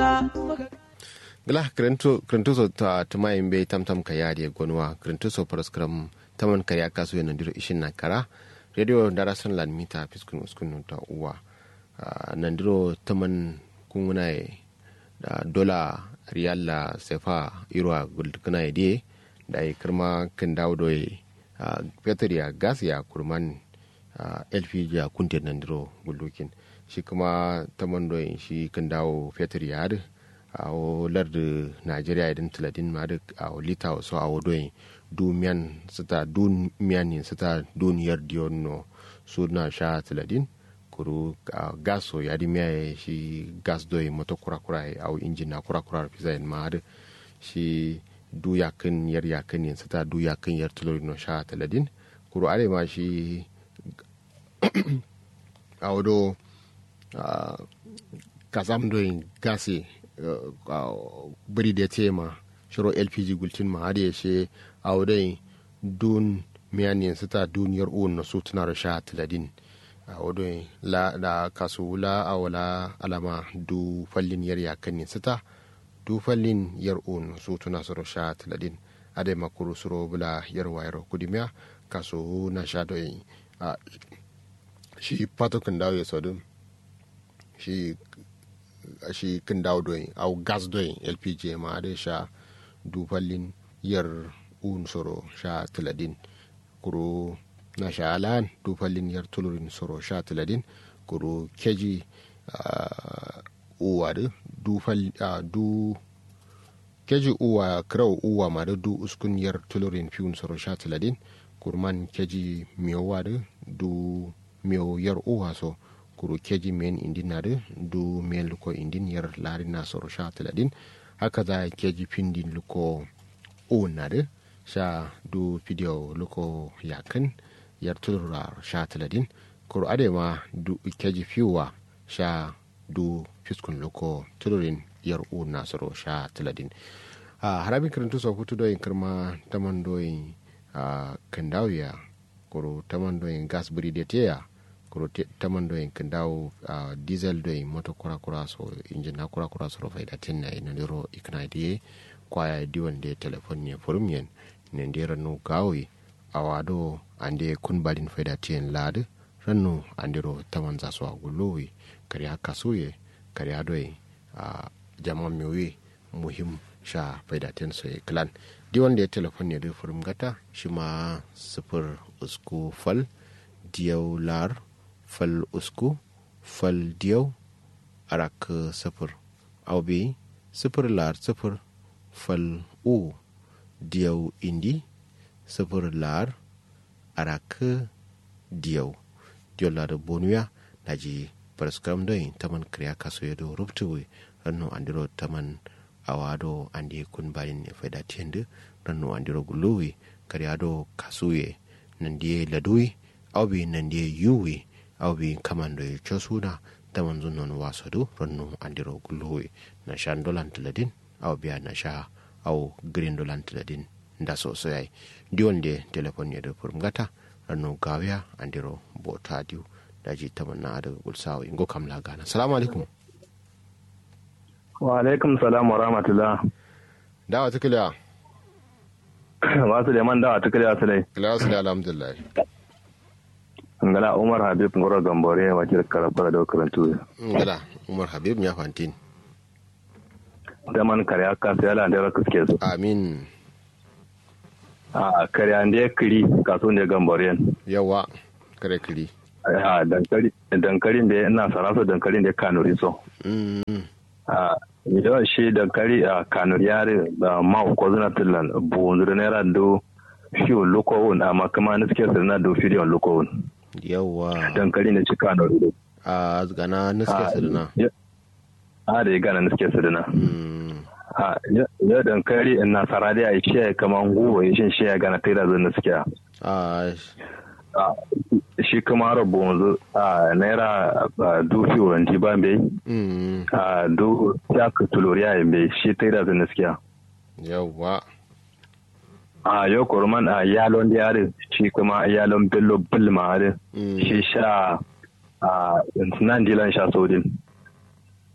gala krento so ta tuma imbe tamtam kayade gonwa krento so paraskram taman kariya kasu yana diro ishin na kara radio darasan lan mita fiskun uskun ta uwa nandiro taman kunguna da dola riyal la sefa irwa guldukuna ide da kirma kin dawo doye petriya gas ya kurman LPG ya kunte nandiro guldukin shi kuma taman doye shi kin dawo petriya da a larda Najeriya idan tiladin ma duk a lita wasu a wadoyin dumiyan sita dumiyan sita duniyar diyonno suna sha tiladin kuru gaso ya di miya shi gas doyi moto kura-kura a injina kura-kura pizza yin ma duk shi du yakin yar yakin yin sita du yakin yar tiladin no sha tiladin kuru are ma shi a wado kasam doyin gasi bari da tema shiro LPG gultin ma har yashe a wadai dun miyanin sita duniyar uwan na su tuna da sha tiladin a wadai la da kasu la a wala alama du fallin yar yakan sita du fallin yar uwan su tuna su sha tiladin a dai makuru suro bula yar wayar kudimiya kasu na sha doyi shi patokin dawo ya sodun shi kin dawo doyin au gas doyin LPG ma da sha dufallin yar un soro sha tiladin kuro na sha alan dufallin yar tulurin soro sha tiladin kuro keji uwa da du keji uwa krau uwa ma da du uskun yar tulurin fiun soro sha tiladin kurman keji miyowa da du miyo yar uwa so kuro keji men indin na da du men luko indin yar lari na soro sha tiladin haka za keji pindin luko o na da sha du video luko yakin yar tulura sha tiladin kuro adema du keji fiwa sha du fiskun luko tulurin yar o na soro sha tiladin harabin karantu sau hutu doyin kirma taman doyin kandawiya kuro taman doyin gas biri da teya kuro taman doyin kandawo diesel doyin moto kura so injin na kura so faida tinna ina diro ikna die kwaya diwan de telefon ne furumyen ne ndira no gawi awado ande kun balin faida tin lad ranno andiro taman za so gullowi kariya kasuye kariya doyin jama miwi muhim sha faida tin so klan diwan de telefon ne de furum gata shima 0 usku fal diyaw lar fal usku fal diyaw arak 0 awbi 0 lar 0 fal u diyaw indi 0 lar arak diyaw lar bonuya daji paraskam doy taman kriya kaso yedo ruptuwe ranno andiro taman awado andi kun balin e fayda tiende ranno andiro guluwi kariado kasuye nandiye ladui awbi nandiye yuwi awbi kamando e chosuna taman zunnon wasadu ranno andiro guluwi na shandolan tiladin awbi na sha aw grindolan tiladin nda sosai dionde telefon yedo purmgata ranno gawya andiro botadiu daji taman na ada gulsawo ingo kamla gana. Assalamu alaikum. Wa alaikum salam wa rahmatullah. Dawa tukiliya. Wasu da man dawa tukiliya su dai. Kila wasu da alhamdulillah. Ngala Umar Habib Ngoro Gambore wakil karabara da karantu. Ngala Umar Habib ya fantin. Da man kare aka sai ala da kuske su. Amin. Kare ande kiri kaso ne Gambore. Yawa kare kiri. Dankalin da ina sarasa dankalin da kanuri so. Yawan shi dankali a kanuri yare da ma'uko zina tilan buwanzu da naira do fiyo lokowun amma kuma na suke sirna do fiyo lokowun. Yawa. Dankali ne ci kanuri. A gana na suke sirna. Da ya gana na suke sirna. Ya dankali ina sarari a yi shi kama nguwa ya shi ya gana taira zai na suke. Shi kuma rabu wanzu a naira dufi wanti ba bai a do ya ka tuloriya ya bai shi ta da zaniskiya yawwa a yau kurman a yalon yare shi kuma yalon bello bulma are shi sha a nan dilan sha sodin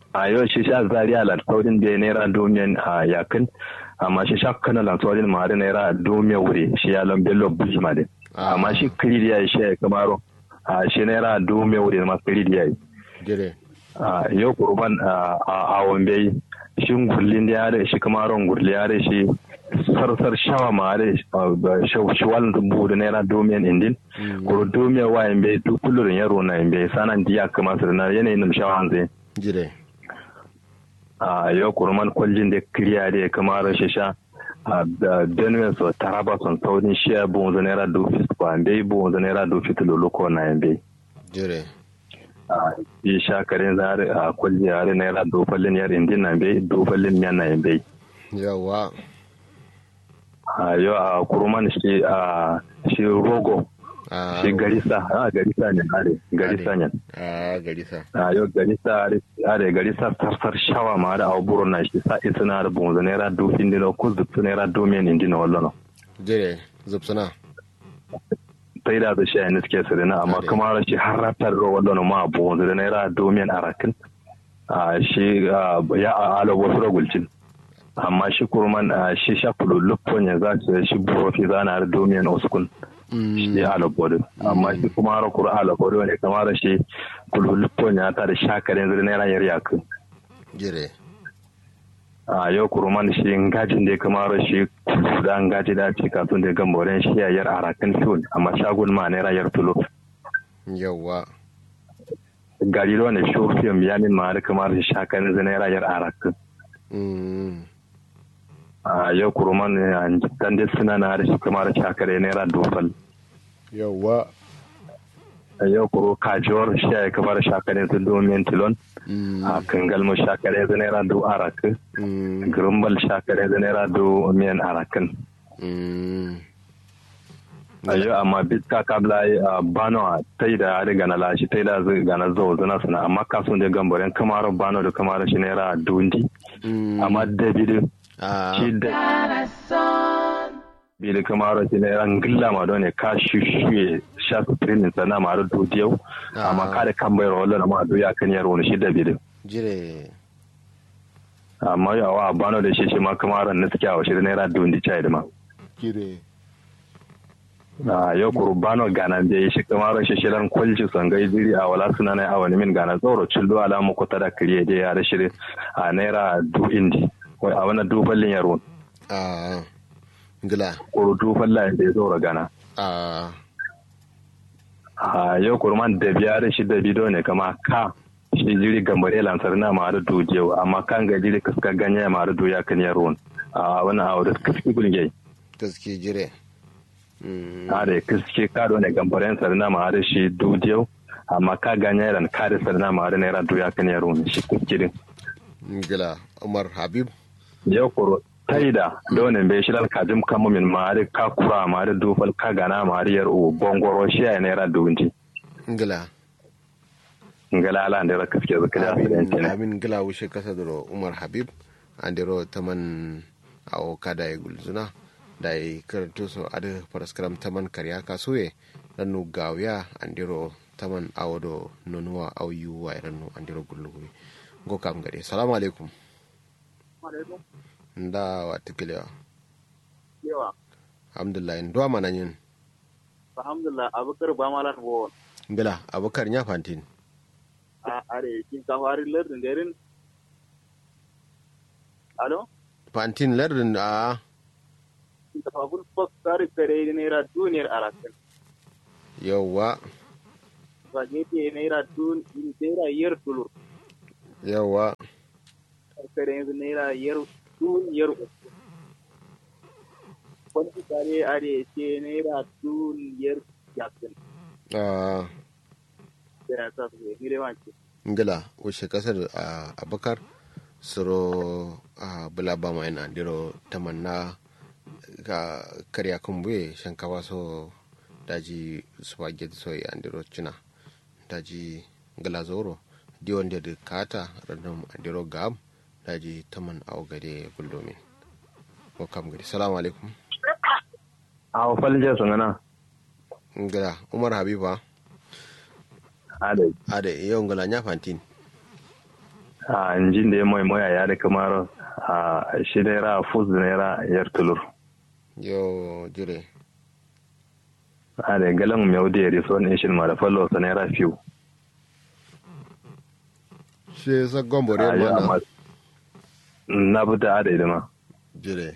a yau shi sha zaria la saurin da naira domin a yakin amma shi sha kana la saurin ma da naira domin wuri shi ya lan bello bulma de amma shi kiriya shi kamaro a shi naira domin wuri ma kiriya dire yau kurban a wambe shi gurlin da yare shi kamaron gurli yare shi sarsar shawa ma yare shawal dubu da naira domin indin kuro domin wa yambe dukulurin yaro na yambe sanan diya kama su da na yanayin shawan zai dire yau kurman kwallin da kiriya da kamar shi sha da benue so taraba son saurin shi ya bu wanzu naira dofi su kwa yambe bu wanzu naira dofi tululuko na yambe dire yi sha karin zare a kwalli yare naira dofallin yar indin na bai dofallin yan na bai yawa yau a kurman shi rogo shi garisa ne garisa ne garisa yau garisa sarsar shawa ma da abubuwan na shi sa isa na da bunzu naira dofin dina ko zubtu naira domin indina wallo jire zubsuna sai da shi a suke su na amma kuma rashi har ratar wadda ma abu wanzu da naira domin arakin shi ya ala wasu ragulcin amma shi kurman shi sha kululuffon ya za su shi burofi zana da domin oskun shi ala bodu amma shi kuma har kuru ala bodu ne kamar shi kululuffon ya ta da shakarin zai naira yar yakin jire yau kurman shi ngajin da kamar shi da ngaji da ce kafin da gamboren shi yayar arakan fiyon amma shagun ma naira yar tulo yawa gari da wani shofiyan yamin ma da kamar shi shakan da naira yar arakan yau kurman dan da suna na da shi kamar shakare naira dofal yawa yau kuro kajiwar shi ya kamar shakare su domin tilon a kangal mu shakare da naira do arakan grumbal shakare da naira do miyan arakan ayo amma bitka kabla bano tai da riga na lashi tai da ga na zo zana sana amma kasun da gamboren kamar bano da kamar shi naira dundi amma da bidu shi da bidu kamar shi naira ngilla ma don ne ka shishuye sha training sana ma da dudiyau amma ka da kan bayar wallan ma do ya kan yaro ne shi da bidu jire amma yawa bano da shi ma kamar na suke a shi da naira dundi chai da ma jire yau kurbano gana da ya shi kamar shi shirin kwalci sangai jiri a wala suna na awani min gana tsoro cildo alamu ko tada kiriye da ya da shiri a naira du indi wai a wani duballin yaro gila kuru duballin da ya tsoro gana yau kurman da biya da shi da bido ne kama ka shi jiri gambare lansar na ma da dujiyau amma kan ga jiri kaska ganye ma da duya kan yaro a wani awo da kaski gulgai gaske jire are kiske kado ne gambaren sarna ma da shi dudiyau amma ka ganya ran ka da sarna ma da naira duya kan yaro ne shi kiskirin gila Umar Habib yau koro taida donin bai shi kajim kamumin ma da ka kura ma da dufal ka gana ma da yaro bongoro shi ya naira dunji gila ala da kiske zakaya amin gila wuce kasa da Umar Habib andero taman awo kada ya gulzuna da ya karanto su a da faraskaram taman karya kasuwe rannu gawiya andiro taman awodo nonuwa auyu wa rannu andiro gulluwi go kam gade salamu alaikum nda wa tikilewa yawa alhamdulillah ndo mana yin alhamdulillah abukar ba malan wo bila abukar nya fantin are kin ka fari lardin derin alo fantin lardin tafaful fakar kare naira duniyar arakan yawa spaghetti naira naira yar tulur yawa kare naira yar duniyar wani kare are ce naira duniyar yakin da ta su ne rewanci ngala wuce kasar abakar suro bulaba mai na diro tamanna ga karya kumbuye shankawa so daji spaghetti so andiro china daji glazoro diwon da kata random andiro gam daji taman au gade guldomin ko kam gade assalamu alaikum aw falje sungana ngala Umar Habiba ade yau ngala nya fantin a injin da ya moya ya da kamar a shi naira fus da naira yar tulur yo jire a da galan mai wuce ya riso ne shi ma da fallo sa naira fiw shi sa gombore mana na buta a da idama jire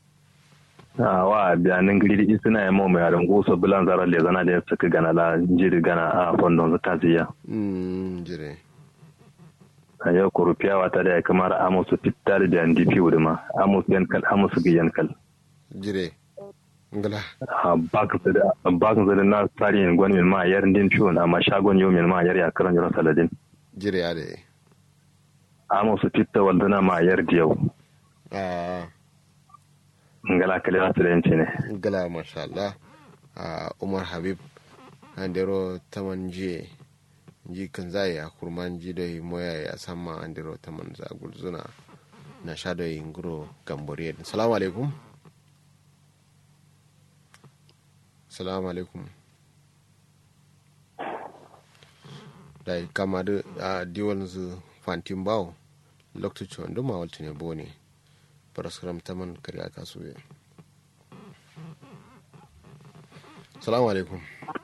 wa biyanin gidi suna yi mawa mai yaran gusa bulan zarar da zana da ya suka gana la jiri gana a fondon su taziya jire a yau kurufiya wata da ya kamar amusu fitar da ndp wudu ma amusu yankal amusu gi yankal jire ngala a bakin su da na tsari yin gwani ma yar din fiyo na ma shagon yau ma yar ya karan yaro saladin jire ya da amusu fitar waldana ma yar diyau ngala kale wasu da yanci ne ngala masha Allah Umar Habib andero taman ji kan zai a kurman ji da moya ya sama andero taman za gulzuna na sha da nguro gambore assalamu alaikum assalamu alaikum dai kama da diwan zu fantin bawo lokacin wanda ma waltine bone paraskram taman karya kasuwe salamu alaikum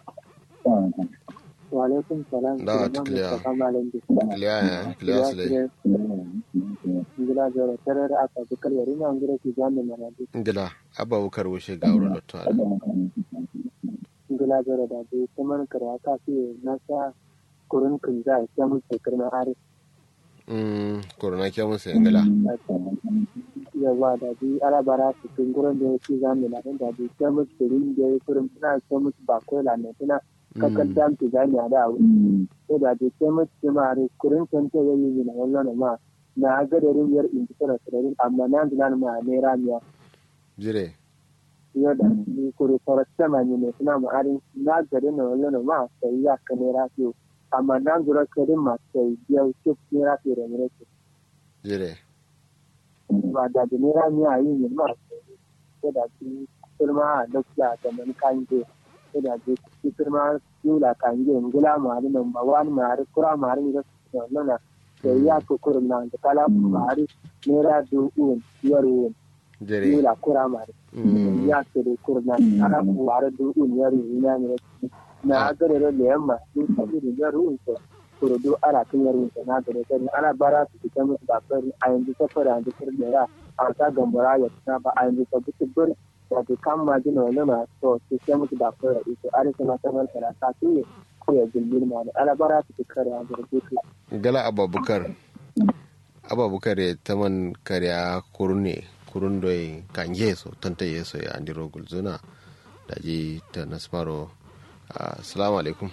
wa alaikum salam da tukliya tukliya sile ngila jara tarar aka bukar yari na ngira ki jami maradi ngila abba bukar wushe ga wurin lotto ngila jara da bi taman karya kasuwe na sa kurun kun za a kyamun shekar na hari kuruna kyamun sai ngila yawa da bi alabara su kun gurin da yake zamu na da bi sai musu kurin da yake kurin suna sai musu ba ko la ne tana kakkan dam ki zani da awu sai da bi sai musu mare kurin san ta yayi ne wannan ma na ga da rin yar in tsara tsare amma nan da nan ma ne ramiya jire yo da ni kuri farasta ma ne tana ma arin na ga da wannan ma sai ya kane rafiyo amma nan zura kadin ma sai ya ce ne rafiyo da ne jire ba da nera mi a yi ne ma sai da ki firma da kula da man kan je sai da ki firma yula kan je ngula ma da nan ba wani ma har kura ma har ni da nan sai ya ko kurin nan da kala ma har nera du un yaro jere yula kura ma ya ce da kurin nan ana ku har du un yaro ina ne na ga da yamma sun sabi da yaro un kurudu ana kan yaro na da kai ana bara su ta musu da fari a yanzu ta fara da kirda a ta gambara ya ta ba a yanzu ta bitu bir da ta kan ma jina wani ma to su ta musu da fari ito a rika na sanar da ta su ne ko ya jirgin ma ana bara su ta kare a jirgin gala ababukar ya taman karya kurun doyi kan yeso tanta yeso ya andiro gulzuna da ji ta nasmaro assalamu alaikum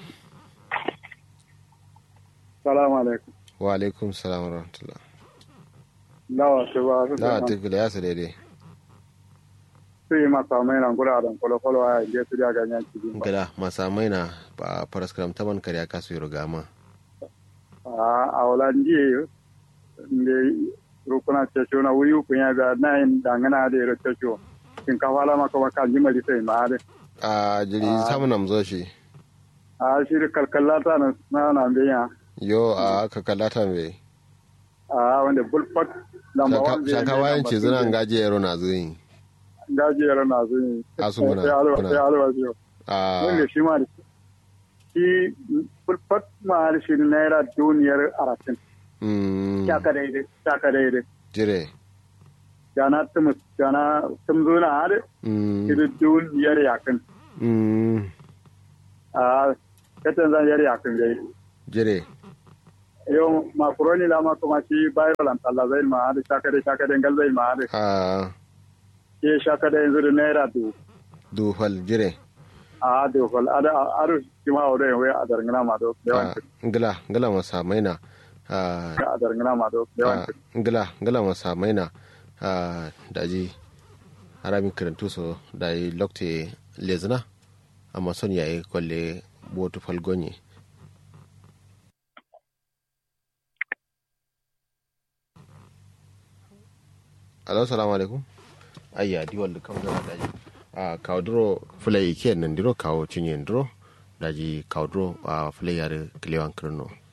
salamu alaikum wa alaikum salam wa rahmatullah dawa ce ba su da ta gila ya su daidai su yi masamai na gura da kwalo-kwalo a yanzu su da ganyen cikin ba gila masamai na ba paraskaram taman karya kasu yi rugama a holandi da rukuna cesho na wuri hukun ya ga na yin dangana da yaro cesho shinkafa lama kuma kan jimali sai ma a jiri samun namzo shi a shi da kalkalata na biya yo a kakalata mai a wanda bulfat lamba wanda shankawa yin ce zina gaji yaro na zuyi gaji yaro na zuyi asu muna sai alwa biyo wanda shi ma shi bulfat ma shi naira duniyar arasin shaka daidai jire gana tumzuna hada shi duniyar yakin a katan zan yar yakin gai jire yau makaroni lama kuma shi viral an talla zai ma da shaka da ngal zai ma da ke shaka da yanzu da naira dufal jire a dufal ada aru kima ore we a darngana ma do ngala masa maina a darngana ma do ngala masa maina daji harami karantu so dai lokte lezna amma son yayi kwalle botu falgonye alo salamu alaikum ayya diwal kam da daji kawdro fulay ken nan diro kawo cinyen dro daji kawdro fulay yare klewan krno